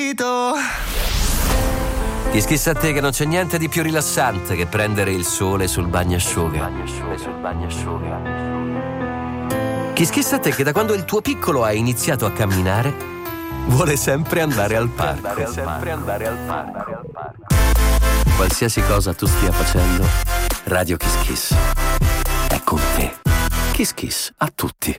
Kiss Kiss a te che non c'è niente di più rilassante che prendere il sole sul bagnasciuga. Kiss Kiss a te che da quando il tuo piccolo ha iniziato a camminare vuole sempre andare al parco. Qualsiasi cosa tu stia facendo, Radio Kiss Kiss è con te. Kiss Kiss a tutti.